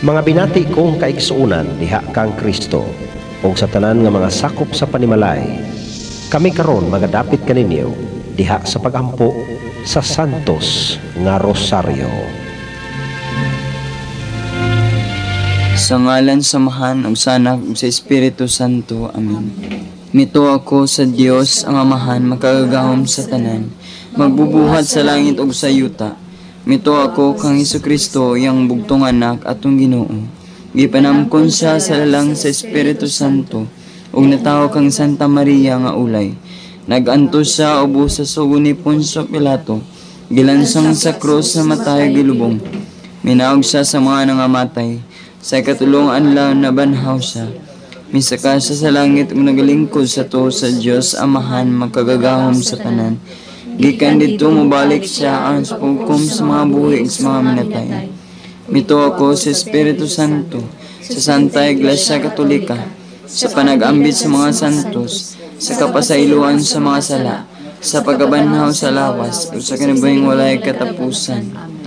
Mga binati kong kaigsuunan diha kang Kristo ug sa tanan nga mga sakop sa panimalay. Kami karon magadapit kaninyo diha sa pagampo sa Santos nga Rosaryo. Sa ngalan samahan ug sa Anak ug sa Espiritu Santo. Amen. Mito ako sa Dios ang Amahan makagagahom sa tanan, magbubuhat sa langit ug sa yuta. Mito ako kang Hesukristo, yang bugtong anak atong Ginoo. Gipanamkon siya sa lalang sa Espiritu Santo, ug natawo kang Santa Maria nga ulay. Nagantos siya ubos sa sugo ni Poncio Pilato, gilansang sa krus na matay gilubong. Minaog siya sa mga nangamatay, sa katulungan lang nabanhaw siya. Misaka siya sa langit ug nagalingkod sa to sa Dios Amahan makagagahom sa tanan. Gikan dito mobalik siya ang paghukom sa mga buhi ug sa mga minatay. Mito ako sa Espiritu Santo, sa Santa Iglesia Katolika, sa panag-ambit sa mga santos, sa kapasayloan sa mga sala, sa pagabanhaw sa lawas ug sa kinabuhing walay katapusan.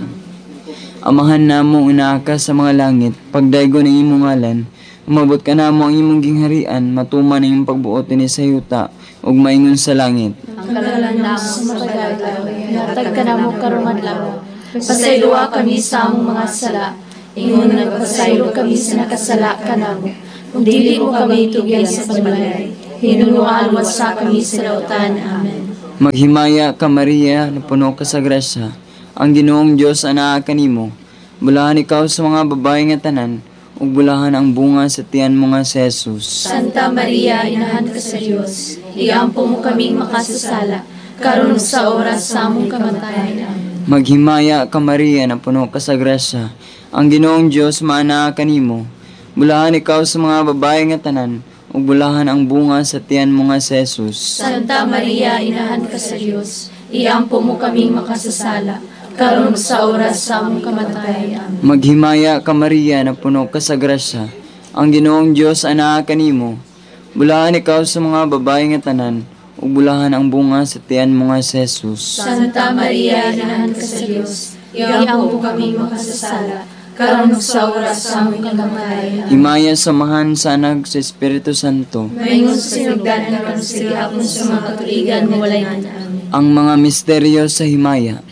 Amahan namo inaaka sa mga langit, pagdaygo ng imong ngalan, umabot ka namo ang imong gingharian, matuman ang imong pagbuot dinhi sa yuta ug maingon sa langit. Ang kalalan na sa matagalaw, natag ka namo karong adlaw. Pasayloa kami sa among mga sala, ingon nagpasaylo kami sa nakasala kanamo. Kung dili mo kami tugyan sa panimalay, hinunuan wasa kami sa dautan. Amen. Maghimaya ka Maria, na puno ka sa grasya, ang Ginoong Dios anaa kanimo. Bulahan ikaw sa mga babae nga tanan, ug bulahan ang bunga sa tiyan mo nga si Jesus. Santa Maria, inahan ka sa Dios, iampo mo kaming makasasala, karon sa oras sa among kamatayan. Amen. Maghimaya ka Maria, na puno ka sa grasya, ang Ginoong Dios maanaa kanimo. Bulahan ikaw sa mga babae nga tanan, ug bulahan ang bunga sa tiyan mo nga si Jesus. Santa Maria, inahan ka sa Dios, iampo mo kaming makasasala, karon sa oras sa among kamatayan. Amen. Maghimaya ka Maria, na puno ka sa grasya, ang Ginoong Dios anaa kanimo. Bulahan ikaw sa mga babae nga tanan, ug bulahan ang bunga sa tiyan mo nga si Jesus. Santa Maria, inahan ka sa Dios, iampo mo kaming makasasala, karon sa oras sa among kamatayan. Amen. Himaya samahan sa Anak sa Espiritu Santo. Maingon sa sinugdan karon sa gihapon sa mga katuligan mo walay Amen. Ang mga misteryo sa himaya.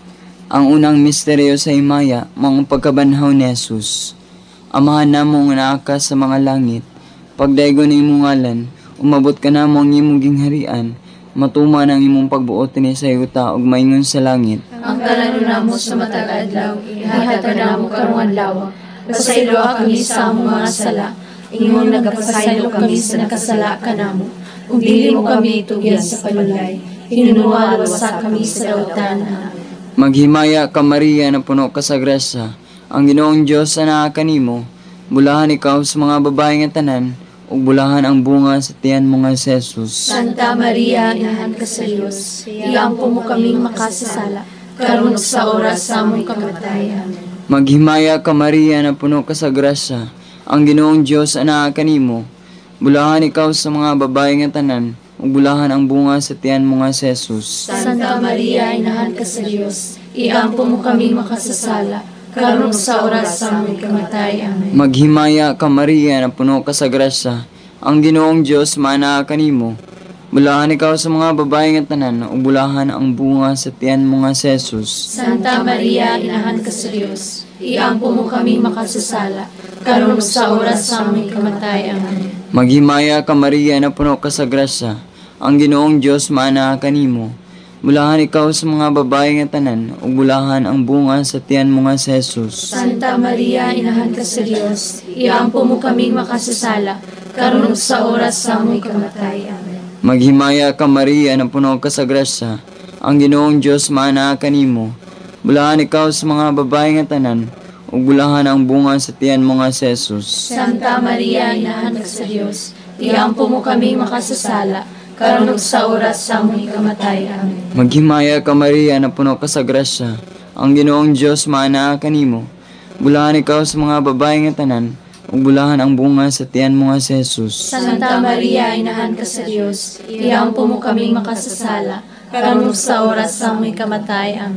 Ang unang misteryo sa himaya, mga pagkabanhaw ni Jesus. Amahan namo nga naa ka sa mga langit, pagdaygo ng imong ngalan, umabot ka namo ang imong gingharian, matuman ang imong pagbuot ni sa yuta ug maingon sa langit. Ang kalano namo sa matag adlaw, ihatag namo karong adlaw. Pasayloa kami sa among mga sala, ingon nagapasaylo kami sa nakasala kanamo. Ug dili mo kami tugyan sa palulay, hinunuan wasa kami sa dautan. Amen. Maghimaya ka Maria, na puno ka sa grasya, ang Ginoong Dios anaa kanimo. Bulahan ikaw sa mga babae nga tanan, ug bulahan ang bunga sa tiyan mo nga si Jesus. Santa Maria, inahan ka sa Dios, iampo mo kaming makasasala, karon sa oras sa among kamatayan. Amen. Maghimaya ka Maria, na puno ka sa grasya, ang Ginoong Dios anaa kanimo. Bulahan ikaw sa mga babae nga tanan, ug bulahan ang bunga sa tiyan mo nga si Jesus. Santa Maria, inahan ka sa Dios, iampo mo kaming makasasala, karon sa oras sa among kamatayan. Amen. Maghimaya ka Maria, na puno ka sa grasya, ang Ginoong Dios maanaa kanimo. Bulahan ikaw sa mga babae nga tanan, ug bulahan ang bunga sa tiyan mo nga si Jesus. Santa Maria, inahan ka sa Dios, iampo mo kaming makasasala, karon sa oras sa among kamatayan. Amen. Maghimaya ka Maria, na puno ka sa grasya, ang Ginoong Dios maanaa kanimo. Bulahan ikaw sa mga babae nga tanan, ug bulahan ang bunga sa tiyan mo nga si Jesus. Santa Maria, inahan ka sa Dios, iampo mo kaming makasasala, karon sa oras sa among kamatayan. Amen. Maghimaya ka Maria, na puno ka sa grasya, ang Ginoong Dios maanaa kanimo. Bulahan ikaw sa mga babae nga tanan, ug bulahan ang bunga sa tiyan mo nga si Jesus. Santa Maria, inahan ka sa Dios, iampo mo kaming makasasala, karon sa oras sa among kamatayan. Amen. Maghimaya ka Maria, na puno ka sa grasya, ang Ginoong Dios maanaa kanimo. Bulahan ikaw sa mga babae nga tanan, ug bulahan ang bunga sa tiyan mo nga si Jesus. Santa Maria, inahan ka sa Dios, iampo mo kaming makasasala, karon sa oras sa among kamatayan. Amen.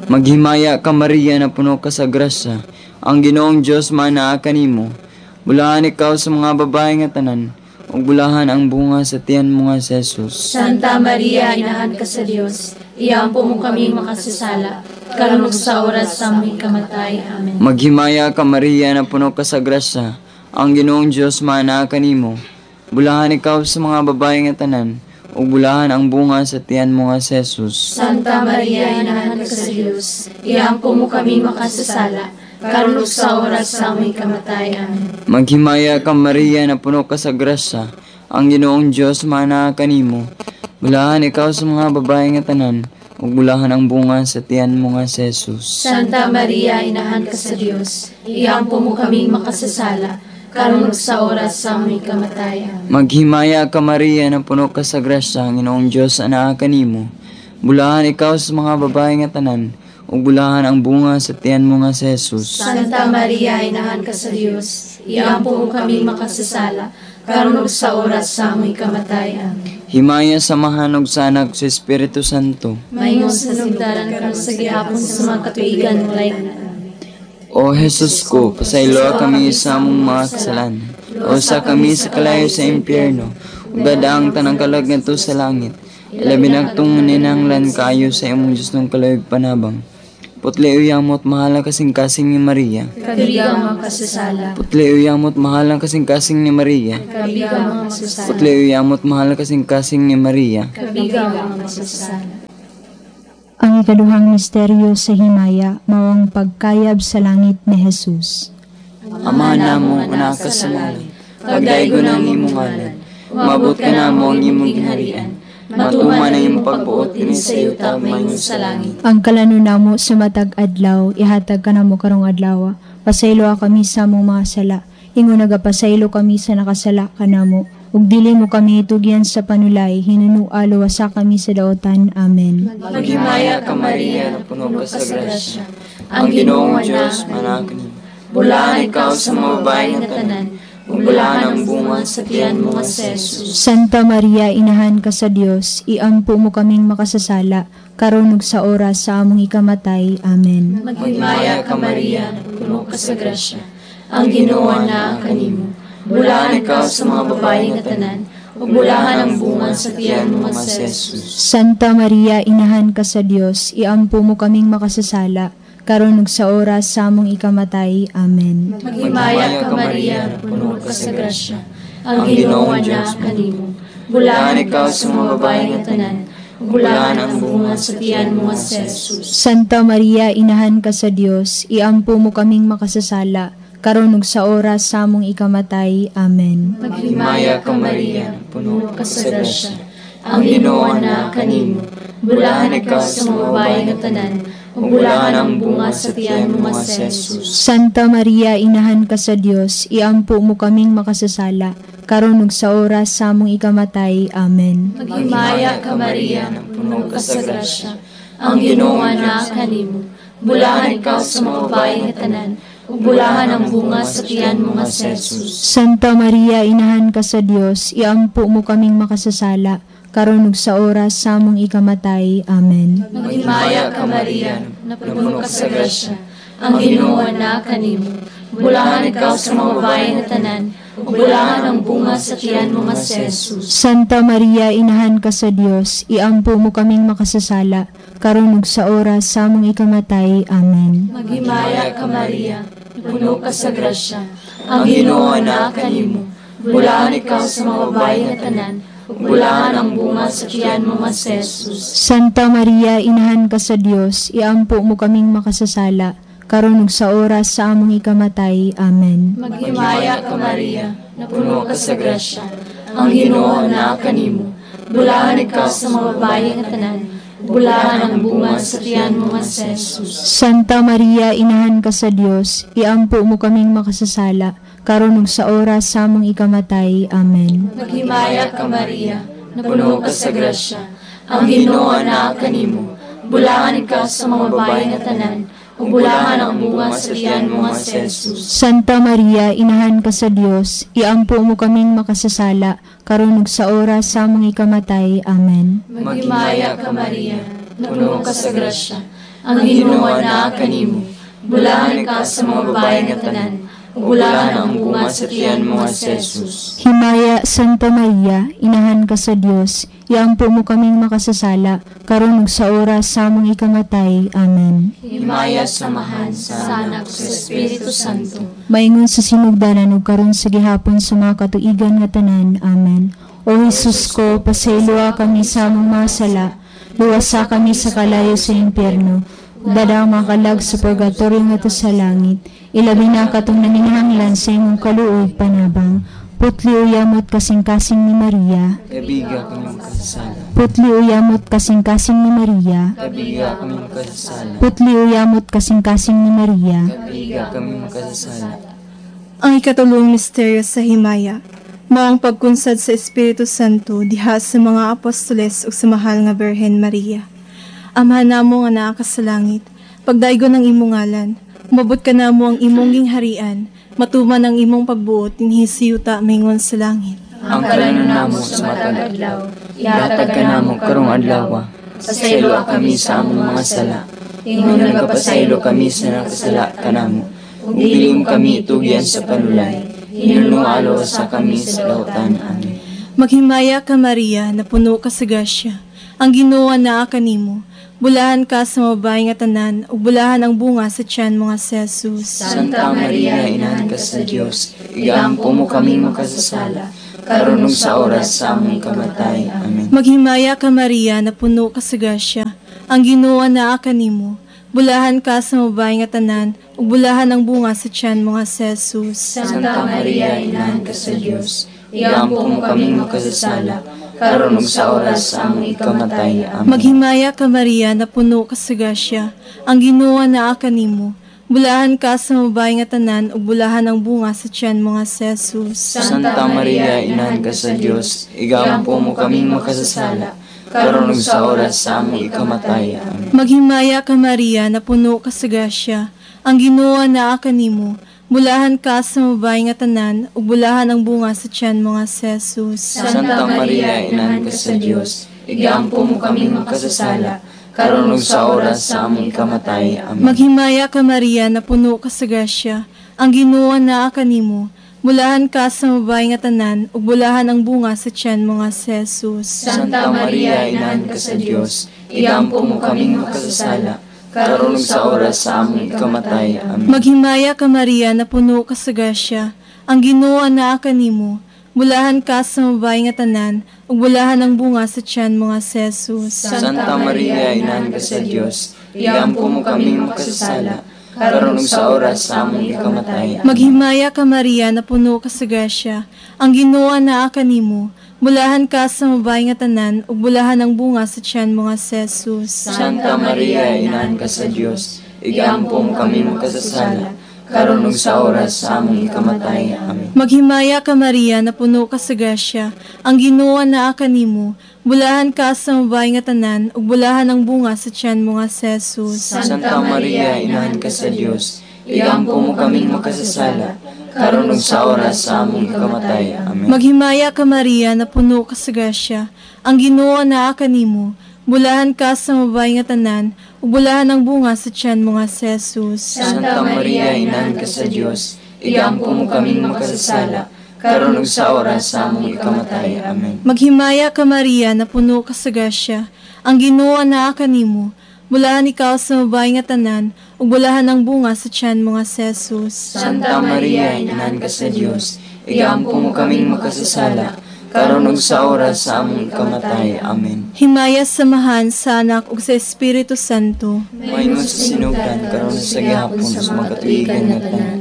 Maghimaya ka Maria na puno ka sa grasya, ang Ginoong Dios manaa kanimo. Bulahan ikaw sa mga babae nga tanan, ug bulahan ang bunga sa tiyan mo nga si Jesus. Santa Maria, inahan ka sa Dios, iampo mo kami makasasala, karon ug sa oras sa aming kamatay. Amen. Maghimaya ka Maria na puno ka sa grasya, ang Ginoong Dios manaa kanimo. Bulahan ikaw sa mga babae nga tanan, ug bulahan ang bunga sa tiyan mo nga si Jesus. Santa Maria, inahan ka sa Dios, iampo mo kami makasasala, karon ug sa oras sa aming kamatay. Amen. Maghimaya ka Maria na puno ka sa grasya, ang Ginoong Dios manaa kanimo. Bulahan ikaw sa mga babae nga tanan, ug bulahan ang bunga sa tiyan mo nga si Jesus. Santa Maria, inahan ka sa Dios, iampo mo kami makasasala, karon ug sa oras sa aming kamatay. Amen. Maghimaya ka Maria na puno ka sa grasya, ang Ginoong Dios anaa kanimo. Bulahan ikaw sa mga babae nga tanan, ug bulahan ang bunga sa tiyan mo nga si Jesus. Santa Maria, inahan ka sa Dios, iampo mo kami makasasala, karon ug sa oras sa aming kamatay. Amen. Himaya samahan og sa Anak sa Espiritu Santo. Mayong sanugdaran karon sa gihapon sa mga katuigan mo lain. O Jesus ko, pasaylo kami sa among mga kasalanan. O sa kami sa kalayo sa impyerno, ug gadaang tanang kalag ngadto sa langit. Ilabi nagtong ninanglan kayo sa imong Diyos ng kalayog panabang. Putli uyamot mahalang kasing-kasing ni Maria. Kabigang mga kasasala. Putli uyamot mahalang kasing-kasing ni Maria. Kabigang mga kasasala. Putli uyamot mahalang kasing-kasing ni Maria. Kabigang mga kasasala. Ang ikaduhang misteryo sa himaya, mao ang pagkayab sa langit ni Jesus. Ama namo anak ka sa langit, pagdaygo ng imong ngalan, umabot ka namo ang imong ginharian. Matuman ang imong pagbuot dinhi sa yuta mayong sa langit. Ang kalano namo sa matag adlaw, ihatag ka namo karong adlaw. Pasaylo kami sa among mga sala, ingon nagapasaylo kami sa nakasala kanamo. Ug dili mo kami itugyan sa panulay, hinunualo sa kami sa daotan. Amen. Maghimaya ka Maria na puno ka sa grasya, ang Ginoong Dios manaa kanimo. Bulahan ikaw sa mga babae nga tanan, ug bulahan ang bunga sa tiyan mo nga si Jesus. Santa Maria, inahan ka sa Dios, iampo mo kaming makasasala, karon ug sa oras sa among ikamatay. Amen. Maghimaya ka Maria, puno ka sa grasya, ang Ginoo na kanimo. Bulahan ikaw sa mga babae nga tanan, ug bulahan ang bunga sa tiyan mo nga si Jesus. Santa Maria, inahan ka sa Dios, iampo mo kaming makasasala, karon ug sa oras sa among ikamatay. Amen. Maghimaya ka Maria, puno ka sa grasya, ang Ginoo na kanimo. Bulahan ikaw sa mga babae nga tanan, ug bulahan ang bunga sa tiyan mo nga si Jesus. Santa Maria, inahan ka sa Dios, iampo mo kaming makasasala, karon ug sa oras sa among ikamatay. Amen. Maghimaya ka Maria, puno ka sa grasya, ang Ginoo na kanimo. Bulahan ikaw sa mga babae nga tanan, ug bulahan ang bunga sa tiyan mo nga si Jesus. Santa Maria, inahan ka sa Dios, iampo mo kaming makasasala, karon ug sa oras sa among ikamatay. Amen. Maghimaya ka Maria, puno ka sa grasya, ang Ginoo na kanimo. Bulahan ikaw sa mga babae nga tanan, ug bulahan ang bunga sa tiyan mo nga si Jesus. Santa Maria, inahan ka sa Dios, iampo mo kaming makasasala, karon ug sa oras sa among ikamatay. Amen. Maghimaya ka Maria, na puno ka sa grasya, ang Ginoo na kanimo. Bulahan ikaw sa mga babae nga tanan, ug bulahan ang bunga sa tiyan mo nga si Jesus. Santa Maria, inahan ka sa Dios, iampo mo kaming makasasala, karon ug sa oras sa among ikamatay. Amen. Maghimaya ka Maria, puno ka sa grasya, ang Ginoo na kanimo. Bulahan ikaw sa mga babae nga tanan, ug bulahan ang bunga sa tiyan mo nga si Jesus. Santa Maria, inahan ka sa Dios, iampo mo kaming makasasala, karon ug sa oras sa among ikamatay. Amen. Maghimaya ka Maria, na puno ka sa grasya, ang Ginoo na kanimo. Bulahan ikaw sa mga babae nga tanan, bulahan ang bunga sa tiyan mo nga si Jesus. Santa Maria, inahan ka sa Dios, iampo mo kaming makasasala, karon ug sa oras sa among ikamatay. Amen. Maghimaya ka Maria, na puno ka sa grasya, ang Ginoo na kanimo. Bulahan ikaw sa mga babae nga tanan, ug bulahan ang bunga sa tiyan mo nga si Jesus. Santa Maria, inahan ka sa Dios, iampo mo kaming makasasala, karon ug sa oras sa among ikamatay. Amen. Maghimaya ka Maria, na puno ka sa grasya, ang Ginoo na kanimo. Bulahan ka sa mga babae nga tanan, ug bulahan ang bunga sa tiyan mo nga si Jesus. Himaya, Santa Maria, inahan ka sa Dios, iampo mo kaming makasasala, karon ug sa oras sa among ikamatay. Amen. Himaya samahan sa anak sa Espiritu Santo. Maingon sa sinugdanan ug karon sa gihapon sa mga katuigan nga tanan. Amen. O Jesus ko, pasayloa kami sa among mga sala, luwasa kami sa kalayo sa impyerno, dadang makalag sa purgatorio nga to sa langit, ilabi na katong naninghanglan sa imong kaluoy panabang, putli uyamot kasing-kasing ni Maria, Kabiga kami makasasala. putli uyamot kasing-kasing ni Maria, Kabiga kami makasasala. putli uyamot kasing-kasing ni Maria. Kabiga kami makasasala. Ang ikatulong misteryo sa himaya, mao ang pagkunsad sa Espiritu Santo diha sa mga apostoles ug sa mahal nga Birhen Maria. Amahan namo nga naa ka sa langit, pagdaygon ng imong ngalan, umabot ka namo ang imong gingharian, matuman ang imong pagbuot dinhi sa yuta maingon sa langit. Ang kalanon namo sa matag adlaw, ihatag ka namo karong adlaw. Pasaylo kami sa among mga sala, ingon nagapasaylo kami sa nakasala kanamo. Ug dili mo kami itugyan sa panulay, hinulungalo sa kami sa lautan. Amen. Maghimaya ka Maria, na puno ka sa grasya, ang Ginoo naa kanimo. Bulahan ka sa mabay nga tanan, ug bulahan ang bunga sa tiyan mo nga si Jesus. Santa Maria, inahan ka sa Dios, iampo mo kami makasasala, karon ug sa oras sa among kamatay. Amen. Maghimaya ka Maria, na puno ka sa grasya, ang Ginoo naa kanimo. Bulahan ka sa mabay nga tanan, ug bulahan ang bunga sa tiyan mo nga si Jesus. Santa Maria, inahan ka sa Dios, iampo mo kami makasasala, karon ug sa oras sa among ikamatay. Amen. Maghimaya ka Maria, na puno ka sa grasya, ang Ginoo naa kanimo. Bulahan ka sa mabay nga tanan, ug bulahan ang bunga sa tiyan mo nga si Jesus. Santa Maria, inahan ka sa Dios, igampo mo kami makasasala, karon ug sa oras sa among ikamatay. Amen. Maghimaya ka Maria, na puno ka sa grasya, ang Ginoo naa kanimo. Bulahan ka sa mabay nga tanan, ug bulahan ang bunga sa tiyan mo nga si Jesus. Santa Maria, inahan ka sa Dios, igampo mo kami makasasala, karon ug sa oras sa among ikamatay. Amen. Maghimaya ka Maria, na puno ka sa grasya, ang Ginoo naa kanimo. Bulahan ka sa mabay nga tanan, ug bulahan ang bunga sa tiyan mo nga si Jesus. Santa Maria, inahan ka sa Dios, igampo mo kami makasasala, karon ug sa oras sa among ikamatay. Amen. Maghimaya ka Maria, na puno ka sa grasya, ang Ginoo naa kanimo. Bulahan ka sa mabay nga tanan, ug bulahan ang bunga sa tiyan mo nga si Jesus. Santa Maria, inahan ka sa Dios, igampo mo kami makasasala, karon ug sa oras sa among ikamatay. Amen. Maghimaya ka Maria, na puno ka sa grasya, ang Ginoo naa kanimo. Bulahan ka sa mabay nga tanan, ug bulahan ang bunga sa tiyan mo nga si Jesus. Santa Maria, inahan ka sa Dios, igampo mo kami makasasala, karon ug sa oras sa among ikamatay. Amen. Maghimaya ka Maria, na puno ka sa grasya, ang Ginoo naa kanimo. Bulahan ka sa mabay nga tanan, ug bulahan ang bunga sa tiyan mo nga si Jesus. Santa Maria, inahan ka sa Dios, igampo mo kami makasasala, karon ug sa oras sa among ikamatay. Amen. Maghimaya ka Maria, na puno ka sa grasya, ang Ginoo naa kanimo. Bulahan ka sa mabay nga tanan, ug bulahan ang bunga sa tiyan mo nga si Jesus. Santa Maria, inahan ka sa Dios, igampo mo kami makasasala, karon ug sa oras sa among ikamatay. Amen. Maghimaya ka Maria, na puno ka sa grasya, ang Ginoo naa kanimo. Bulahan ikaw sa mabay nga tanan, ug bulahan ang bunga sa tiyan mo nga si Jesus. Santa Maria, inahan ka sa Dios, igampo mo kami makasasala, karon ug sa oras sa among ikamatay. Amen. Himaya samahan sa anak ug sa Espiritu Santo. Maingon sa sinugdan karon sa gihapon sa mga katuigan nga tanan.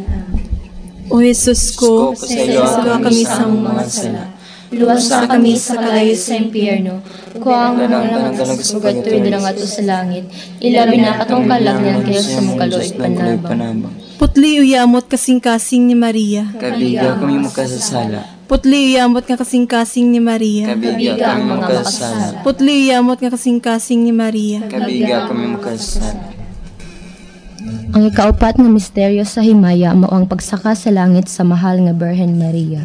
O Jesus ko, Pasayloa kami sa among mga sala, Luwasa kami sa kalayo sa impyerno. Kuang Tanang mga purgatorio na nga to sa langit. Ilabi na katong kalagnan kayo sa mong kaluoy panabang. putli uyamot kasing-kasing ni Maria. Kabiga kami makasasala, Putli uyamot nga kasing-kasing ni Maria. kabiga kami makasasala, Putli uyamot nga kasing-kasing ni Maria. kabiga kami makasasala. Ang ikaapat nga misteryo sa himaya mao ang pagsaka sa langit sa mahal nga Birhen Maria.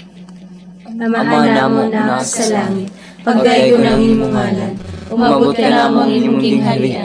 Amahan namo na sa langit, pagdaygo ng imong ngalan, umabot ka namo ang imong gingharian,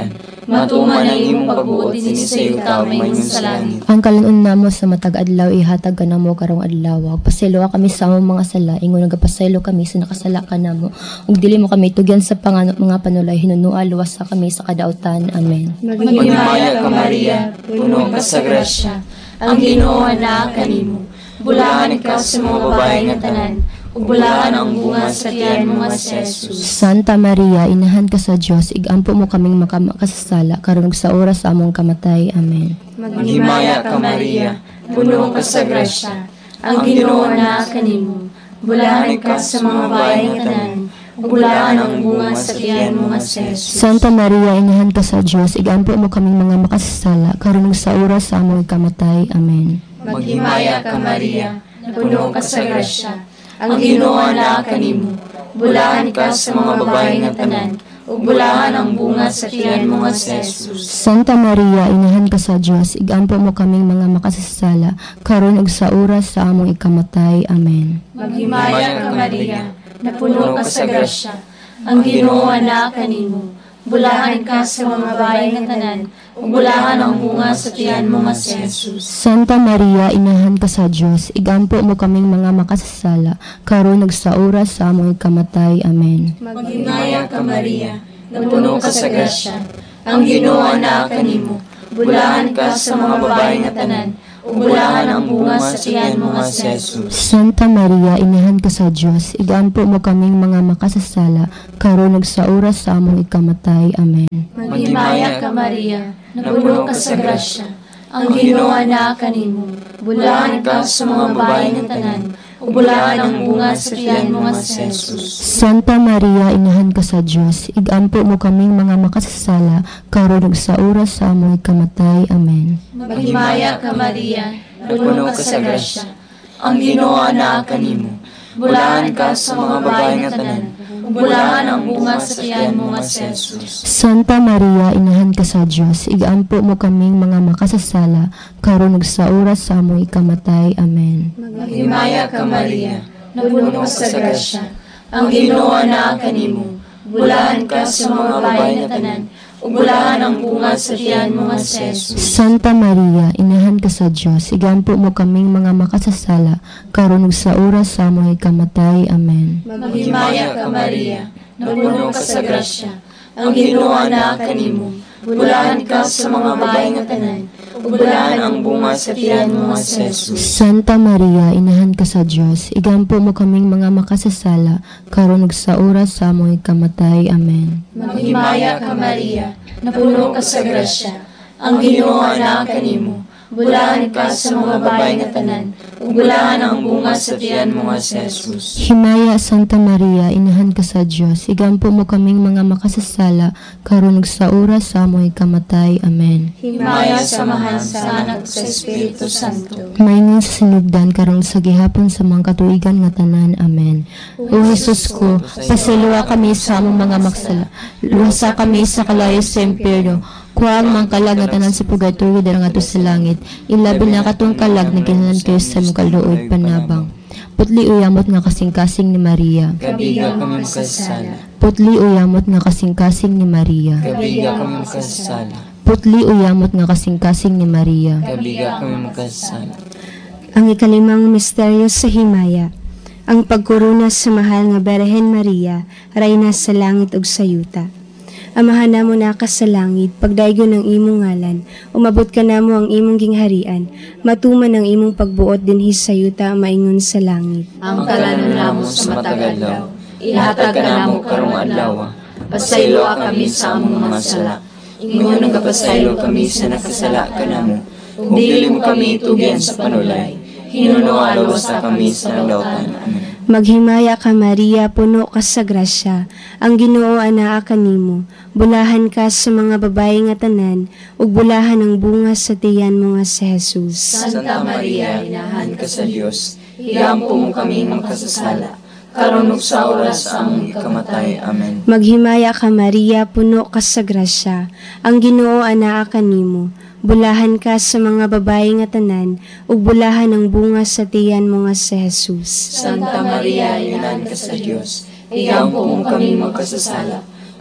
matuman ang imong pagbuot din sa yuta mayingon sa langit. Ang kalanon namo sa matag adlaw ihatag ka namo karong adlaw. Pasaylo kami sa among mga sala, ingon nagapasaylo kami sa nakasala ka namo. Ug dili mo kami tugyan sa panganot mga panulay, hinunua luwas sa kami sa kadaotan. Amen. Maghimaya ka Maria, puno ka sa grasya. Ang Ginoo naa kanimo. Bulahan ka sa mga babae nga tanan. Ug bulahan ang bunga sa tiyan mo nga si Jesus. Santa Maria, inahan ka sa Dios, igampo mo kaming makasasala karon ug sa oras sa among kamatay. Amen. Maghimaya ka Maria, puno ka sa grasya. Ang Ginoo naa kanimo. Bulahan ka sa mga babae nga tanan. Ug bulahan ang bunga sa tiyan mo nga si Jesus. Santa Maria, inahan ka sa Dios, igampo mo kaming mga makasasala karon ug sa oras sa among kamatay. Amen. Maghimaya ka Maria, puno ka sa grasya. Ang Ginoo naa kanimo. Bulahan ka sa mga babae nga tanan. Ug bulahan ang bunga sa tiyan mo nga si Jesus. Santa Maria, inahan ka sa Dios, igampo mo kaming mga makasasala karon ug sa oras sa among ikamatay. Amen. Maghimaya ka Maria, napuno ka sa grasya. Ang Ginoo naa kanimo. Bulahan ka sa mga babae nga tanan. Ug bulahan ang bunga sa tiyan mo nga si Jesus. Santa Maria, inahan ka sa Dios, igampo mo kaming mga makasasala karon ug sa oras sa among ikamatay. Amen. Maghimaya ka Maria, napuno ka sa grasya. Ang Ginoo naa kanimo. Bulahan ka sa mga babae nga tanan. Ug bulahan ang bunga sa tiyan mo nga si Jesus. Santa Maria, inahan ka sa Dios, igampo mo kaming mga makasasala karon ug sa oras sa among ikamatay. Amen. Maghimaya ka Maria, napuno ka sa grasya. Ang Ginoo naa kanimo. Bulahan ka sa mga babae nga tanan. Ug bulahan ang bunga sa tiyan mo nga si Jesus. Santa Maria, inahan ka sa Dios, igampo mo kaming mga makasasala karon ug sa oras sa among ikamatay. Amen. Maghimaya ka Maria, napuno ka sa grasya. Ang Ginoo naa kanimo. Bulahan ka sa mga babae nga tanan. Ug bulahan ang bunga sa tiyan mo nga si Jesus. Santa Maria, inahan ka sa Dios, igampo mo kaming mga makasasala karon ug sa oras sa among ikamatay. Amen. Maghimaya ka Maria, napuno ka sa grasya. Ang Ginoo naa kanimo. Bulahan ka sa mga babae nga tanan. Ug bulahan ang bunga sa tiyan mo nga si Jesus. Santa Maria, inahan ka sa Dios, igampo mo kaming mga makasasala karon ug sa oras sa among ikamatay. Amen. Maghimaya ka Maria, napuno ka sa grasya. Ang Ginoo naa kanimo. Bulahan ka sa mga babae nga tanan. Ug bulahan ang bunga sa tiyan mo nga si Jesus. Santa Maria, inahan ka sa Dios, igampo mo kaming mga makasasala karon ug sa oras sa among ikamatay. Amen. Maghimaya ka Maria, napuno ka sa grasya. Ang Ginoo naa kanimo. Bulahan ka sa mga babae nga tanan. Ug bulahan ang bunga sa tiyan mo nga si Jesus. Himaya Santa Maria, inahan ka sa Dios, igampo mo kaming mga makasasala karon ug sa oras sa among ikamatay. Amen. Himaya samahan sa Anak sa Espiritu Santo. Maingin sa sinugdan karon sa gihapon sa mga katuigan nga tanan. Amen. O Jesus ko, pasiluwa kami sa among mga maksala. Luwasa kami sa kalayo sa impyerno. Kuha ang mga kalag nga tanan sa purgatorio dara ngadto sa langit. Ilabi na katong kalag na kinahanglan kayo sa imong kaluoy panabang. Putli uyamot nga kasing-kasing ni Maria. Kabiga kami makasasala. Putli uyamot nga kasing-kasing ni Maria. Kabiga kami makasasala. Putli uyamot nga kasing-kasing ni Maria. Kabiga kami makasasala. Ang ikalimang misteryo sa himaya, ang pagkuruna sa mahal nga Birhen Maria, rayna sa langit ug sa yuta. Amahan namo na ka sa langit, pagdaygon ng imong ngalan, umabot ka namo ang imong gingharian, matuman ang imong pagbuot dinhi sa yuta maingon sa langit. Ang kalanon namo sa matag adlaw, ihatag ka namo karong adlaw. Pasaylo kami sa among mga sala. Ingon nagapasaylo kami sa nakasala ka namo. Ug dili mo kami tugyan sa panulay. Hinuno alawas kami sa lawtan. Amen. Maghimaya ka Maria, puno ka sa grasya, ang Ginoo naa kanimo. Bulahan ka sa mga babae nga tanan, ug bulahan ang bunga sa tiyan mo nga si Jesus. Santa Maria, inahan ka sa Dios, igampo mo kami makasasala. Karon ug sa oras sa among ikamatay. Amen. Maghimaya ka Maria, puno ka sa grasya, ang Ginoo naa kanimo. Bulahan ka sa mga babae nga tanan, ug bulahan ang bunga sa tiyan mo nga si Jesus. Santa Maria, inahan ka sa Dios, igampo mo kami makasasala.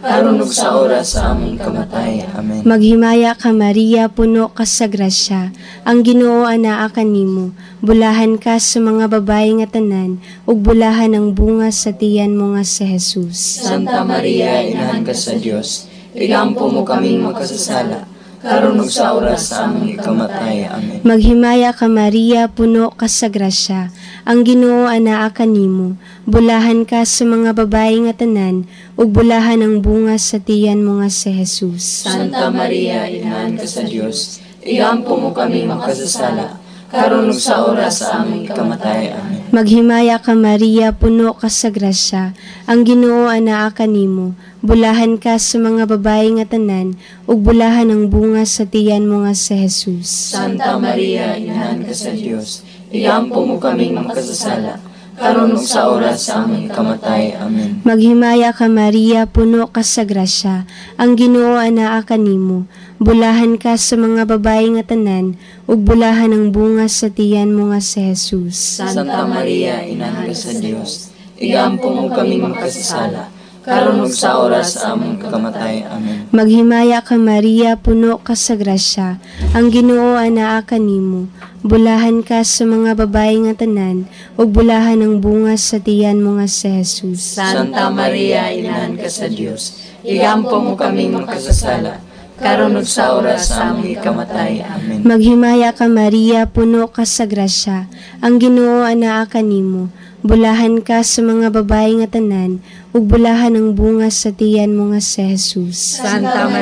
karon ug sa oras sa among kamatay. Amen. Maghimaya ka Maria, puno ka sa grasya, ang Ginoo anaa kanimo. Bulahan ka sa mga babae nga tanan, ug bulahan ang bunga sa tiyan mo nga si Jesus. Santa Maria, Inahan ka sa Dios, igampo mo kaming makasasala, karon ug sa oras sa among kamatay. Amen. Maghimaya ka Maria, puno ka sa grasya, ang Ginoo anaa kanimo. Bulahan ka sa mga babae nga tanan, ug bulahan ang bunga sa tiyan mo nga si Jesus. Santa Maria, Inahan ka sa Dios, igampo mo kaming makasasala, karon ug sa oras sa among kamatay. Amen. Maghimaya ka Maria, puno ka sa grasya, ang Ginoo anaa kanimo. Bulahan ka sa mga babae nga tanan, ug bulahan ang bunga sa tiyan mo nga si Jesus. Santa Maria, Inahan ka sa Dios, igampo mo kaming makasasala, karon ug sa oras sa among kamatay. Amen. Maghimaya ka Maria, puno ka sa grasya, ang Ginoo anaa kanimo. Bulahan ka sa mga babae nga tanan, ug bulahan ang bunga sa tiyan mo nga si Jesus. Santa Maria, Inahan ka sa Dios, igampo mo kaming makasasala, karon ug sa oras sa among kamatay. Amen. Maghimaya ka Maria, puno ka sa grasya, ang Ginoo anaa kanimo. Bulahan ka sa mga babae nga tanan, ug bulahan ang bunga sa tiyan mo nga si Jesus. Santa Maria, Inahan ka sa Dios, igampo mo kaming makasasala, karon ug sa oras sa among kamatay. Amen. Maghimaya ka Maria, puno ka sa grasya, ang Ginoo anaa kanimo. Bulahan ka sa mga babae nga tanan, ug bulahan ang bunga sa tiyan mo nga si Jesus. Santa